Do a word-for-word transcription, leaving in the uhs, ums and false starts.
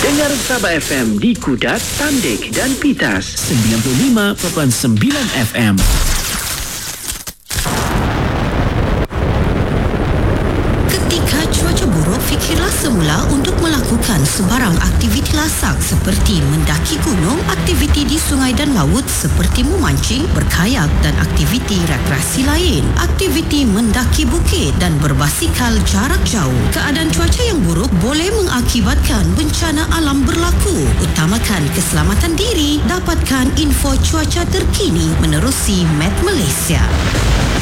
Dengar Sabah F M di Kudat, Tandik dan Pitas sembilan puluh lima perpuluhan sembilan F M. Ketika cuaca buruk, fikirlah semula untuk melakukan sebarang aktiviti lasak seperti mendaki gunung, aktiviti di sungai dan laut seperti memancing, berkayak dan aktiviti rekreasi lain, aktiviti mendaki bukit dan berbasikal jarak jauh. Keadaan cuaca yang buruk boleh mengakibatkan bencana alam berlaku. Utamakan keselamatan diri. Dapatkan info cuaca terkini menerusi Met Malaysia.